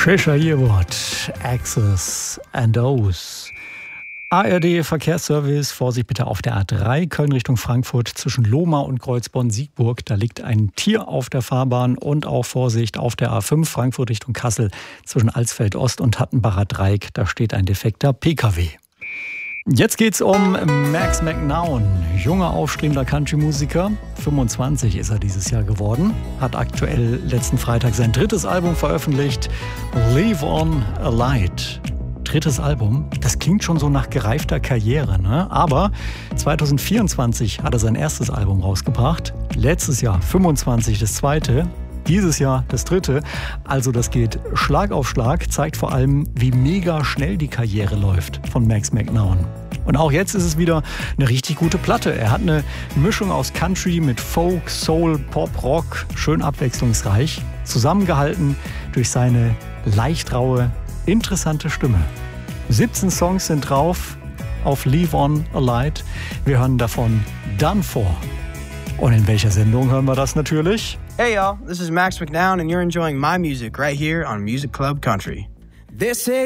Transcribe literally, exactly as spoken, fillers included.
Trisha Yearwood, Axis and O's. A R D-Verkehrsservice, Vorsicht bitte auf der A drei, Köln Richtung Frankfurt zwischen Lohmar und Kreuzborn-Siegburg. Da liegt ein Tier auf der Fahrbahn und auch Vorsicht auf der A fünf, Frankfurt Richtung Kassel zwischen Alsfeld-Ost und Hattenbacher Dreieck. Da steht ein defekter P K W. Jetzt geht's um Max McNown, junger, aufstrebender Country-Musiker. fünfundzwanzig ist er dieses Jahr geworden, hat aktuell letzten Freitag sein drittes Album veröffentlicht, Leave on a Light. Drittes Album, das klingt schon so nach gereifter Karriere, ne? Aber zwanzig vierundzwanzig hat er sein erstes Album rausgebracht, letztes Jahr fünfundzwanzig das zweite. Dieses Jahr das dritte, also das geht Schlag auf Schlag, zeigt vor allem, wie mega schnell die Karriere läuft von Max McNown. Und auch jetzt ist es wieder eine richtig gute Platte. Er hat eine Mischung aus Country mit Folk, Soul, Pop, Rock, schön abwechslungsreich, zusammengehalten durch seine leicht raue, interessante Stimme. siebzehn Songs sind drauf auf Leave on a Light. Wir hören davon Done For. Und in welcher Sendung hören wir das natürlich? Hey y'all, this is Max McNown and you're enjoying my music right here on Music Club Country. They say